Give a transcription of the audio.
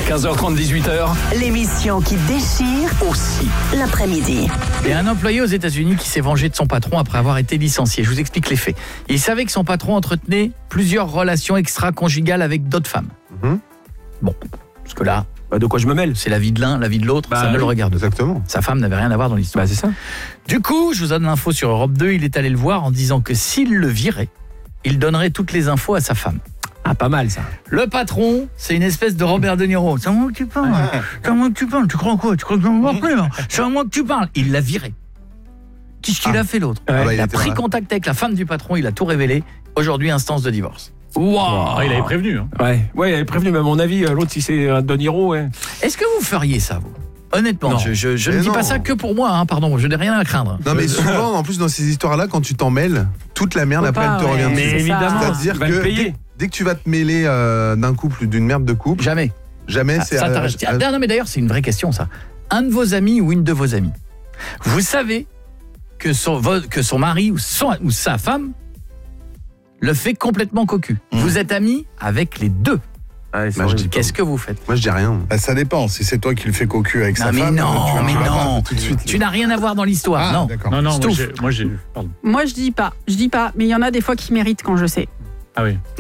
15h30, 18h. L'émission qui déchire Aussi. l'après-midi. Et un employé aux États-Unis qui s'est vengé de son patron après avoir été licencié. Je vous explique les faits. Il savait que son patron entretenait plusieurs relations extra-conjugales avec d'autres femmes. Bon, parce que là, De quoi je me mêle? c'est la vie de l'un, la vie de l'autre, ça ne le regarde pas. Exactement. Sa femme n'avait rien à voir dans l'histoire. C'est ça. Du coup, je vous donne l'info sur Europe 2, il est allé le voir en disant que s'il le virait, il donnerait toutes les infos à sa femme. Ah, pas mal ça. Le patron, c'est une espèce de Robert De Niro. C'est à moi que tu parles. C'est à moi que tu parles. Tu crois quoi? Tu crois que je vais me voir plus, là? C'est à moi que tu parles. Il l'a viré. Qu'est-ce qu'il a fait l'autre? Ah bah, Il a était pris malade. contact avec la femme du patron, il a tout révélé. Aujourd'hui, instance de divorce. Ah, il avait prévenu. Hein. Ouais, il avait prévenu, mais à mon avis, l'autre, si c'est un De Niro, ouais. Est-ce que vous feriez ça, vous? Honnêtement, Non. je ne Mais dis pas non. ça que pour moi, hein, pardon, je n'ai rien à craindre. Non mais souvent, en plus dans ces histoires-là, quand tu t'en mêles, toute la merde Faut après pas, elle te ouais. revient Mais dessus. évidemment, C'est-à-dire il va le que payer. dès que tu vas te mêler d'un couple, d'une merde de couple, Jamais. jamais c'est... Ça t'arrête. Non, mais d'ailleurs, c'est une vraie question, ça. Un de vos amis ou une de vos amies, vous savez que son mari ou sa femme le fait complètement cocu. Vous êtes amis avec les deux. Ouais, c'est Bah, je dis horrible. Qu'est-ce que vous faites? Moi je dis rien. Bah, ça dépend. Si c'est toi qui le fais cocu avec Non, sa mais femme, non, tu mais vas pas non. tout de suite. Tu n'as rien à voir dans l'histoire, Ah, non. d'accord. Non, Stouff. moi j'ai. Pardon. Moi, je dis pas, mais il y en a des fois qui méritent quand je sais. Ah oui.